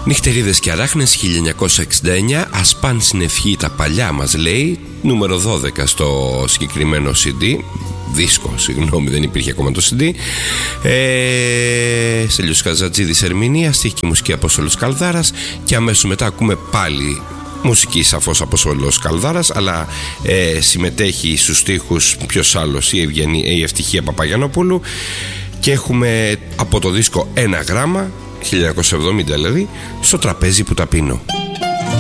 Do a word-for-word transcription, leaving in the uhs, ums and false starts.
Νυχτερίδες και αράχνες χίλια εννιακόσια εξήντα εννιά. Ας παν στην ευχή τα παλιά μας, λέει. Νούμερο δώδεκα στο συγκεκριμένο σι ντι. Δίσκο, συγγνώμη, δεν υπήρχε ακόμα το σι ντι. ε, Στέλιος Χατζατζίδης, ερμηνεία, στίχη και μουσική Απόστολος Καλδάρας. Και αμέσως μετά ακούμε πάλι μουσική, σαφώς Απόστολος Καλδάρας, αλλά ε, συμμετέχει στους στίχους ποιος άλλος, η, Ευγενή, η Ευτυχία Παπαγιαννοπούλου. Και έχουμε από το δίσκο Ένα γράμμα, χίλια εννιακόσια εβδομήντα δηλαδή, Στο τραπέζι που τα πίνω.